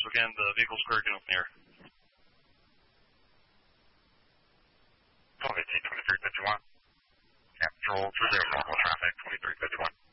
So again, the vehicle's clear, get up in the air. 1218, 2351. Control 30, normal traffic, 2351.